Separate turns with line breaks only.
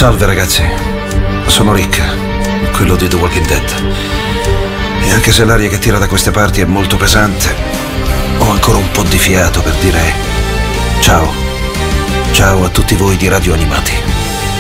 Salve ragazzi, sono Rick, quello di The Walking Dead. E anche se l'aria che tira da queste parti è molto pesante, ho ancora un po' di fiato per dire ciao. Ciao a tutti voi di Radio Animati.